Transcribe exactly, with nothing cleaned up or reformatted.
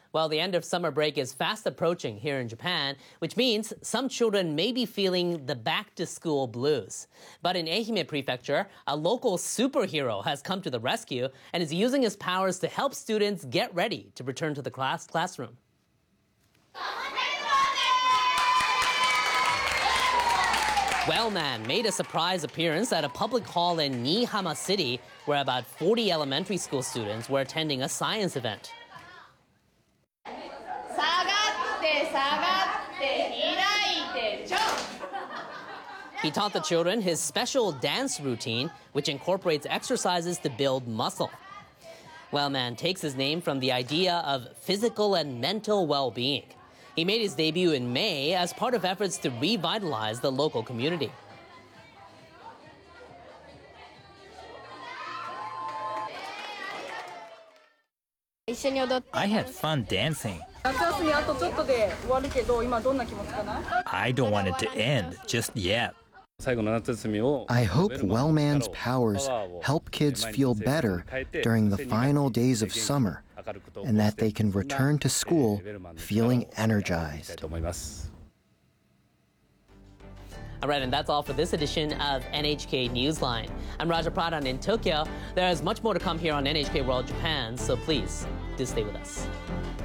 Well, the end of summer break is fast approaching here in Japan, which means some children may be feeling the back-to-school blues. But in Ehime Prefecture, a local superhero has come to the rescue and is using his powers to help students get ready to return to the class classroom. Wellman made a surprise appearance at a public hall in Niihama City, where about forty elementary school students were attending a science event. He taught the children his special dance routine, which incorporates exercises to build muscle. Wellman takes his name from the idea of physical and mental well-being. He made his debut in May as part of efforts to revitalize the local community. I had fun dancing. I don't want it to end just yet. I hope Wellman's powers help kids feel better during the final days of summer and that they can return to school feeling energized. All right, and that's all for this edition of N H K Newsline. I'm Raja Pradhan in Tokyo. There is much more to come here on N H K World Japan, so please, do stay with us.